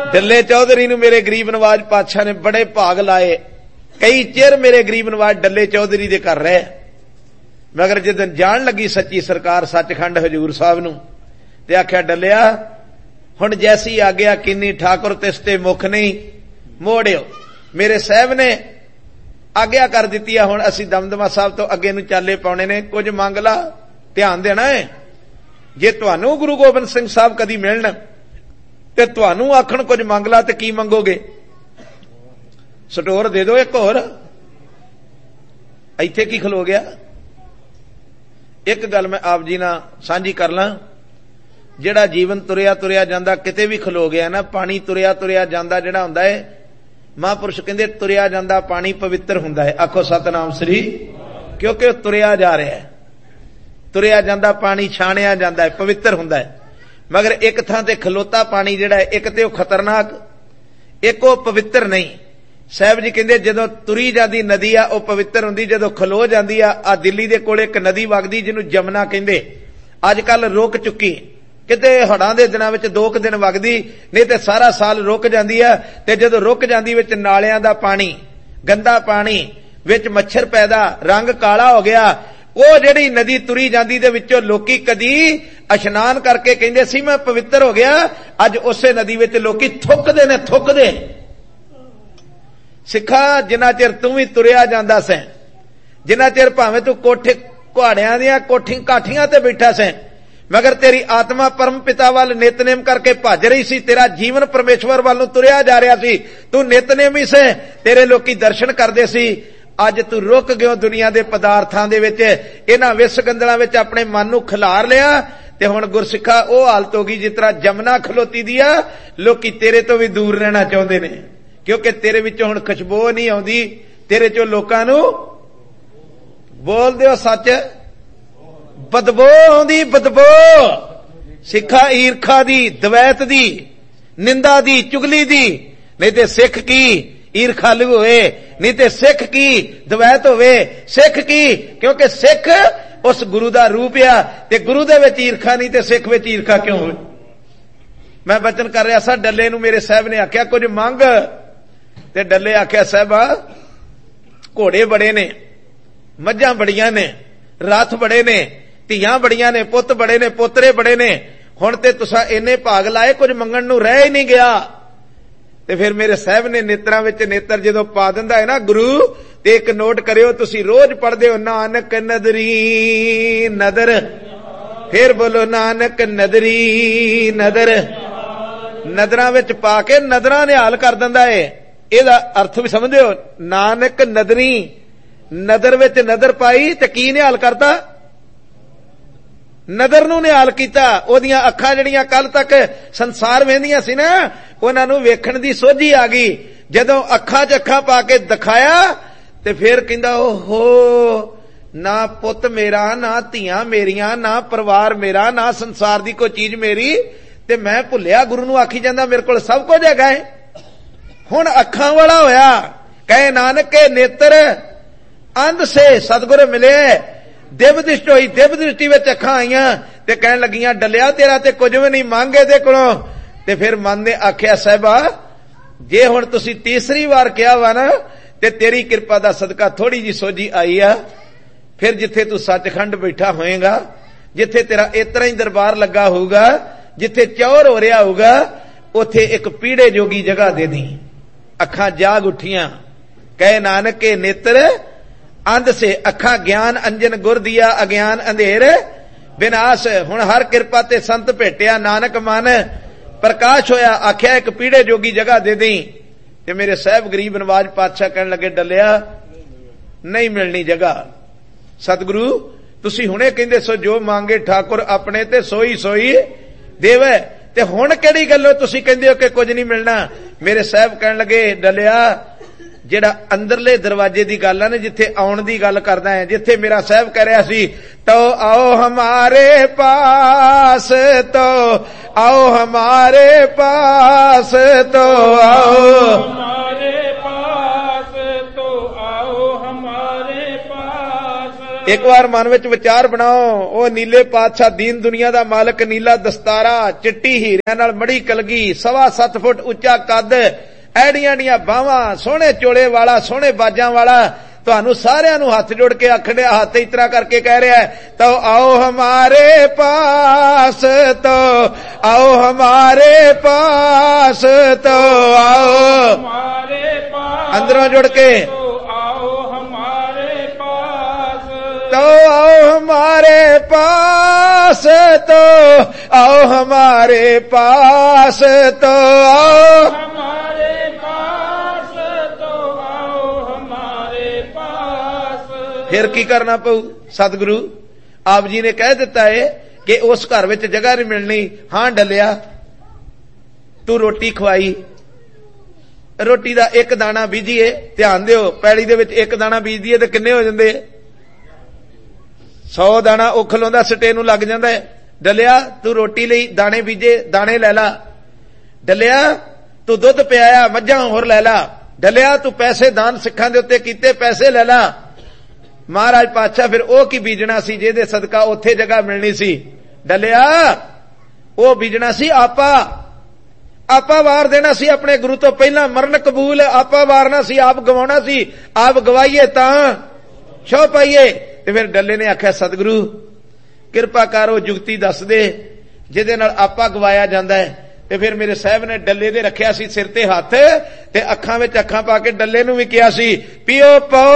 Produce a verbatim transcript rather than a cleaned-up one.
डल्ले चौधरी नूं मेरे गरीब नवाज पातशाह ने बड़े भाग लाए। कई चिर मेरे गरीब नवाज डल्ले चौधरी दे घर रहे, मगर जिदन जान लगी सच्ची सरकार सचखंड हजूर साहब नूं ते आख्या डलिया हुण जैसी आग्या किन्नी ठाकुर तिसते मुख नहीं मोड़ियो। मेरे साहब ने आग्या कर दिती है, हुण असीं दमदमा साहब तो अगे नूं चाले पाउणे ने, कुछ मंग ला, ध्यान देना है। जे तुहानूं गुरु गोबिंद सिंह साहब कदी मिलण ते तुहानूं आखण कुछ मंग ला ते की मंगोगे? स्टोर दे दो एक होर। इत्थे की खलो गया? एक गल मैं आप जी नाल सांझी कर ला, जिहड़ा जीवन तुरिया तुरिया जांदा किते भी खलो गया ना, पानी तुरिया तुरिया जांदा जिहड़ा हुंदा है, महापुरुष कहंदे तुरिया जांदा पानी पवित्र हुंदा है। आखो सतनाम श्री, क्योंकि तुरिया जा रहा है। तुरिया जांदा पानी छाणिया जांदा है, पवित्र हुंदा है। मगर एक थां ते खलोता पानी जिहड़ा है, एक ते ओह खतरनाक, एक ओह पवित्र नहीं। साहब जी कहंदे जदों तुरी जांदी नदी आ ओह पवित्र हुंदी, जदों खलो जांदी आ। आ दिल्ली दे कोल एक नदी वगदी जिहनूं जमुना कहंदे, अजकल रुक चुकी, किते हड़ां दे दिनां विच दो क दिन वगदी, नहीं ते सारा साल रुक जांदी आ। ते जदों रुक जांदी विच नालियां दा पानी, गंदा पानी, विच मच्छर पैदा, रंग काला हो गया। ਉਹ ਜਿਹੜੀ नदी तुरी जाती दे विचों लोकी कदी इशनान करके कहंदे सी मैं पवित्र हो गया, अज उसे नदी विच लोकी थुकदे ने, थुकदे। सिखा जिन्ना चिर तू भी तुरिया जांदा सैं, जिन्ना चिर भावें तू कोठे कुहाड़ियां दियां कोठी काठियां ते बैठा सैं, मगर तेरी आत्मा परम पिता वाल नितनेम करके भज रही सी, तेरा जीवन परमेश्वर वाल नूं तुरिया जा रहा सी। तू नितनेमी से, तेरे लोकी दर्शन करदे सी। अज तू रुक गयो दुनिया दे पदार्थां दे विच, इन्हां विस गंदलां विच अपने मन नूं खिलार लिया, ते हुण गुरसिखा ओह हालत हो गई जिस तरह जमुना खलोती दी आ। लोकी तेरे तो भी दूर रहना चाहुंदे ने, क्योंकि तेरे विचों हुण खुशबू नहीं आउंदी, तेरे चों लोकां नूं बोल दिओ सच बदबू आउंदी, बदबू। सिखा ईरखा दी, दवैत दी, निंदा दी, चुगली दी। नहीं ते सिख की ईरखालू होए, नहीं ते सिख की दवैत होवे। सिख की क्योंकि सिख उस गुरु दा रूप आ, ते गुरु दे विच ईरखा नहीं ते सिख विच ईरखा क्यों होवे? मैं वचन कर रहा सा, डल्ले नूं मेरे साहब ने आख्या कुछ मंग, ते डल्ले आख्या साहबा घोड़े बड़े ने, मझां बड़ियां ने, रथ बड़े ने, धीआं बड़ियां ने, पुत बड़े ने, पोतरे बड़े ने, हुण ते तुसां इन्ने भाग लाए, कुछ मंगण नूं रह ही नहीं गया। ते फिर मेरे साहब ने नेत्रां विच नेत्र जदों पा दिंदा है ना गुरु, ते एक नोट करियो, तुसीं रोज पढ़दे हो नानक नदरी नदर, फिर बोलो नानक नदरी नदर। नदरां विच पा के नदरां निहाल कर दिंदा है। इहदा अर्थ भी समझदे हो? नानक नदरी, नदर विच नदर पाई ते की निहाल करता? नदर नूं निहाल कीता। ओदियां अखां जड़ियां कल तक संसार वेंदियां सी ना, उन्हां नूं वेखण दी सोझी आ गई। जदों अखां च अखां पा के दिखाया ते फिर कहंदा ओहो, ना पुत मेरा, ना धीआं मेरियां, ना परिवार मेरा, ना संसार दी कोई चीज मेरी, ते मैं भुलिया गुरु नूं आखी जांदा मेरे कोल सब कुछ हैगा है। हुण अखां वाला होया, कहे नानक के नेत्र अंध से सतगुर मिले, दिव दृष्टि होई, दिव दृष्टि विच अखां आईयां ते कहण लगियां डलिया तेरा ते कुछ भी नहीं मांगे दे कोलों। ते फिर मन ने आख्या साहिबा जे हुण तुसीं तीसरी बार कहा वा ना, ते तेरी किरपा दा सदका थोड़ी जी सोझी आई आ, फिर जिथे तू सचखंड बैठा होएगा, जिथे तेरा इतना ही दरबार लगा होगा, जिथे चौर हो रहा होगा, उथे एक पीड़े जोगी जगह दे दी। अखां जाग उठियां, कहे नानक के नेत्र अंध से, अखां ज्ञान अंजन गुर दिया, अज्ञान अंधेर विनाश। हुण हर किरपा ते संत भेटिया, नानक मन प्रकाश होया। आख्या एक पीड़े जोगी जगह दे दी। ते मेरे साहब गरीब नवाज पातशाह कहन लगे डलिया नहीं मिलनी जगह। सतगुरु तुसी हुणे कहंदे सो जो मांगे ठाकुर अपने ते सोई सोई देवे, ते हुण किहड़ी गल्लों तुसी कहंदे हो कि कुछ नहीं मिलना? मेरे साहब कहन लगे डलिया जेड़ा अंदरले दरवाजे दी गल है ना, जिथे आउण दी गल करदा है, जिथे मेरा साहब कह रहा सी तो आओ हमारे पास, तो आओ हमारे पास, तो आओ हमारे पास, तो आओ हमारे पास। ਇੱਕ ਵਾਰ ਮਨ ਵਿੱਚ ਵਿਚਾਰ ਬਣਾਓ, ਉਹ ਨੀਲੇ ਪਾਤਸ਼ਾਹ ਦੀਨ ਦੁਨੀਆ ਦਾ ਮਾਲਕ, ਨੀਲਾ ਦਸਤਾਰਾ, ਚਿੱਟੀ ਹੀਰਿਆਂ ਨਾਲ ਮੜੀ ਕਲਗੀ, ਸਵਾ ਸੱਤ ਫੁੱਟ ਉੱਚਾ ਕੱਦ, ਐੜੀਆਂ ਦੀਆਂ ਬਾਹਾਂ, ਸੋਹਣੇ ਚੋਲੇ ਵਾਲਾ, ਸੋਹਣੇ ਬਾਜਾਂ ਵਾਲਾ, ਤੁਹਾਨੂੰ ਸਾਰਿਆਂ ਨੂੰ ਹੱਥ ਜੋੜ ਕੇ ਆਖਣ ਡਿਆ, ਹੱਥ ਇਸ ਤਰ੍ਹਾਂ ਕਰਕੇ ਕਹਿ ਰਿਹਾ ਤੋ ਆਓ ਹਮਾਰੇ ਪਾਸ, ਤੋ ਆਓ ਹਮਾਰੇ ਪਾਸ, ਤੋ ਆਓ ਹਮਾਰੇ ਪਾਸ, ਅੰਦਰੋਂ ਜੁੜ ਕੇ तो आओ हमारे पास, तो आओ हमारे पास, तो आओ हमारे पास, तो आओ हमारे पास। फिर की करना पऊ? सतगुरु आप जी ने कह दिता है कि उस घर विच जगह नहीं मिलनी। हां डलिया, तू रोटी खवाई, रोटी दा एक दाना बीजीए, ध्यान दिओ पैली दे विच एक दाना बीजदीए ते किन्ने हो जांदे? सौ दाना ਉਹ ਖਲੋਂਦਾ ਸਟੇ ਨੂੰ ਲੱਗ ਜਾਂਦਾ ਹੈ। ਡਲਿਆ ਤੂੰ ਰੋਟੀ ਲਈ ਦਾਣੇ ਬੀਜੇ, ਦਾਣੇ ਲੈ ਲਾ। ਡਲਿਆ ਤੂੰ ਦੁੱਧ ਪਿਆਇਆ, ਮੱਝਾਂ ਹੋਰ ਲੈ ਲਾ। ਡਲਿਆ ਤੂੰ ਪੈਸੇ ਦਾਨ ਸਿੱਖਾਂ ਦੇ ਉੱਤੇ ਕੀਤੇ, ਪੈਸੇ ਲੈ ਲਾ। ਮਹਾਰਾਜ ਪਾਤਸ਼ਾਹ ਫਿਰ ਉਹ ਕੀ ਬੀਜਣਾ ਸੀ ਜਿਹਦੇ ਸਦਕਾ ਉੱਥੇ ਜਗ੍ਹਾ ਮਿਲਣੀ ਸੀ? ਡਲਿਆ ਉਹ ਬੀਜਣਾ ਸੀ ਆਪਾ, ਆਪਾ ਵਾਰ ਦੇਣਾ ਸੀ ਆਪਣੇ ਗੁਰੂ ਤੋਂ ਪਹਿਲਾਂ। ਮਰਨ ਕਬੂਲ, ਆਪਾ ਵਾਰਨਾ ਸੀ, ਆਪ ਗਵਾਉਣਾ ਸੀ। ਆਪ ਗਵਾਈਏ ਤਾਂ ਛੋ ਪਾਈਏ। ਤੇ ਫਿਰ ਡੱਲੇ ਨੇ ਆਖਿਆ ਸਤਿਗੁਰੂ ਕਿਰਪਾ ਕਰ ਉਹ ਜੁਗਤੀ ਦੱਸ ਦੇ ਜਿਹਦੇ ਨਾਲ ਆਪਾ ਗਵਾਇਆ ਜਾਂਦਾ ਹੈ। ਤੇ ਫਿਰ ਮੇਰੇ ਸਾਹਿਬ ਨੇ ਡੱਲੇ ਦੇ ਰੱਖਿਆ ਸੀ ਸਿਰ ਤੇ ਹੱਥ, ਤੇ ਅੱਖਾਂ ਵਿੱਚ ਅੱਖਾਂ ਪਾ ਕੇ ਡੱਲੇ ਨੂੰ ਵੀ ਕਿਹਾ ਸੀ ਪੀਓ ਪਾਓ